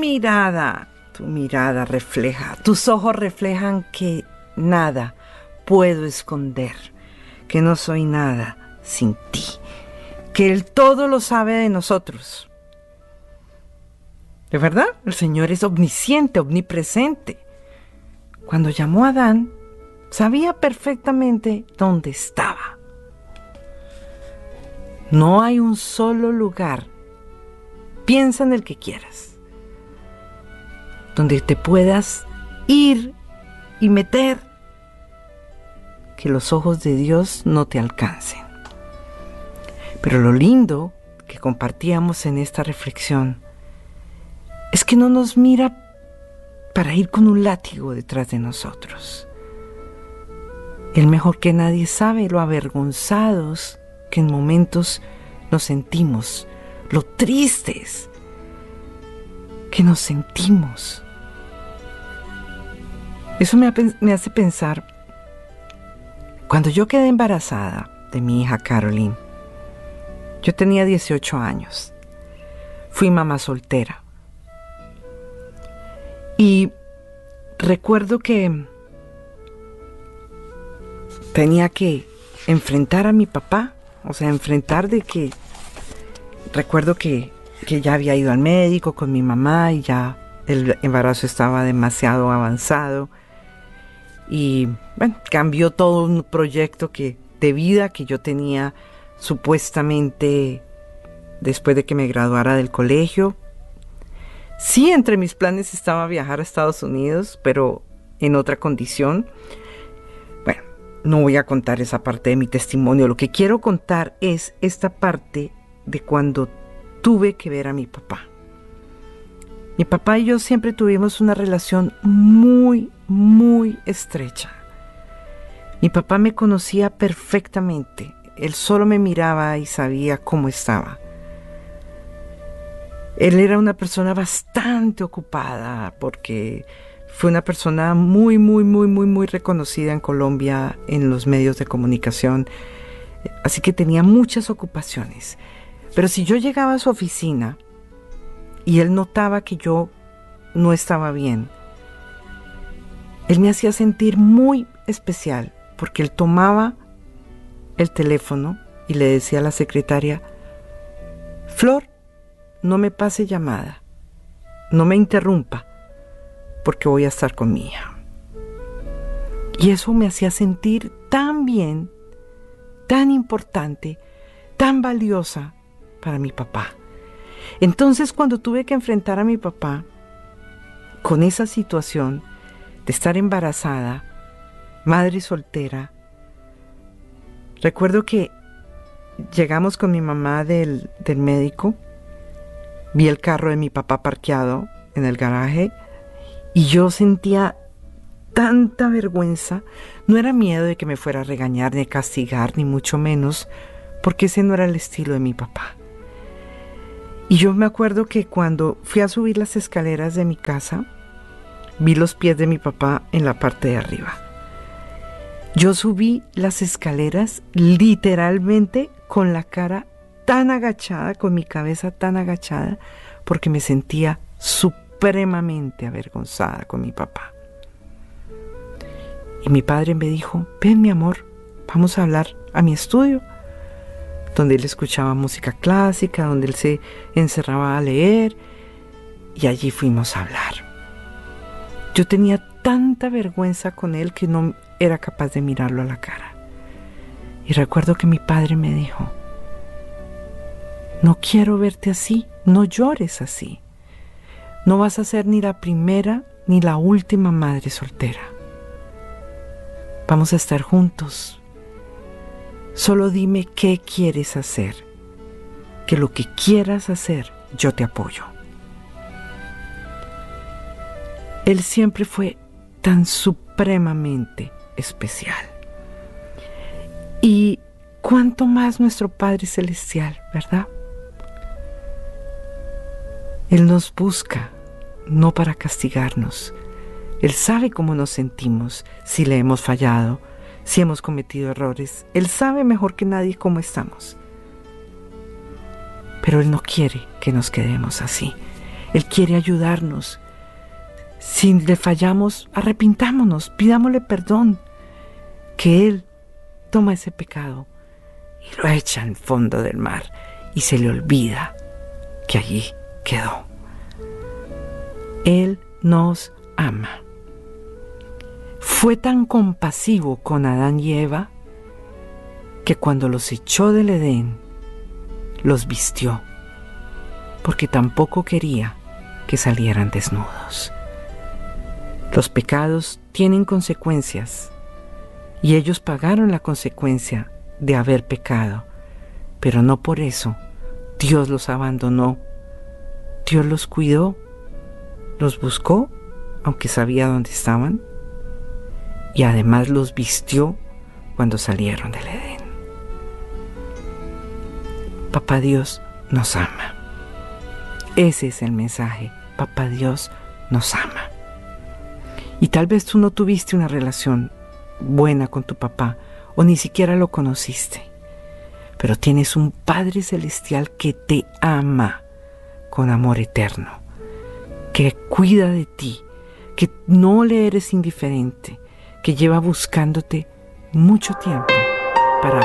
mirada refleja, tus ojos reflejan que nada puedo esconder, que no soy nada sin ti, que el todo lo sabe de nosotros. ¿De verdad? El Señor es omnisciente, omnipresente. Cuando llamó a Adán, sabía perfectamente dónde estaba. No hay un solo lugar, piensa en el que quieras, donde te puedas ir y meter, que los ojos de Dios no te alcancen. Pero lo lindo que compartíamos en esta reflexión es que no nos mira para ir con un látigo detrás de nosotros. Él mejor que nadie sabe lo avergonzados que en momentos nos sentimos, lo tristes que nos sentimos. Eso me hace pensar, cuando yo quedé embarazada de mi hija Caroline, yo tenía 18 años, fui mamá soltera. Y recuerdo que tenía que enfrentar a mi papá, recuerdo que ya había ido al médico con mi mamá y ya el embarazo estaba demasiado avanzado. Y bueno, cambió todo un proyecto de vida que yo tenía supuestamente después de que me graduara del colegio. Sí, entre mis planes estaba viajar a Estados Unidos, pero en otra condición. Bueno, no voy a contar esa parte de mi testimonio. Lo que quiero contar es esta parte de cuando tuve que ver a mi papá. Mi papá y yo siempre tuvimos una relación muy, muy estrecha. Mi papá me conocía perfectamente. Él solo me miraba y sabía cómo estaba. Él era una persona bastante ocupada porque fue una persona muy, muy, muy, muy, muy reconocida en Colombia en los medios de comunicación. Así que tenía muchas ocupaciones. Pero si yo llegaba a su oficina y él notaba que yo no estaba bien, él me hacía sentir muy especial porque él tomaba el teléfono y le decía a la secretaria: Flor, no me pase llamada, no me interrumpa, porque voy a estar con mi hija. Y eso me hacía sentir tan bien, tan importante, tan valiosa para mi papá. Entonces, cuando tuve que enfrentar a mi papá con esa situación de estar embarazada, madre soltera, recuerdo que llegamos con mi mamá del médico. Vi el carro de mi papá parqueado en el garaje y yo sentía tanta vergüenza. No era miedo de que me fuera a regañar, ni castigar, ni mucho menos, porque ese no era el estilo de mi papá. Y yo me acuerdo que cuando fui a subir las escaleras de mi casa, vi los pies de mi papá en la parte de arriba. Yo subí las escaleras literalmente con la cara tan agachada, con mi cabeza tan agachada, porque me sentía supremamente avergonzada con mi papá. Y mi padre me dijo: ven, mi amor, vamos a hablar a mi estudio, donde él escuchaba música clásica, donde él se encerraba a leer, y allí fuimos a hablar. Yo tenía tanta vergüenza con él que no era capaz de mirarlo a la cara. Y recuerdo que mi padre me dijo: no quiero verte así, no llores así. No vas a ser ni la primera ni la última madre soltera. Vamos a estar juntos. Solo dime qué quieres hacer, que lo que quieras hacer, yo te apoyo. Él siempre fue tan supremamente especial. Y cuánto más nuestro Padre Celestial, ¿verdad? Él nos busca, no para castigarnos. Él sabe cómo nos sentimos, si le hemos fallado, si hemos cometido errores. Él sabe mejor que nadie cómo estamos. Pero Él no quiere que nos quedemos así. Él quiere ayudarnos. Si le fallamos, arrepintámonos, pidámosle perdón, que Él toma ese pecado y lo echa al fondo del mar y se le olvida que allí quedó. Él nos ama. Fue tan compasivo con Adán y Eva que cuando los echó del Edén, los vistió, porque tampoco quería que salieran desnudos. Los pecados tienen consecuencias y ellos pagaron la consecuencia de haber pecado, pero no por eso Dios los abandonó. Dios los cuidó, los buscó, aunque sabía dónde estaban, y además los vistió cuando salieron del Edén. Papá Dios nos ama. Ese es el mensaje. Papá Dios nos ama. Y tal vez tú no tuviste una relación buena con tu papá, o ni siquiera lo conociste, pero tienes un Padre Celestial que te ama con amor eterno, que cuida de ti, que no le eres indiferente, que lleva buscándote mucho tiempo.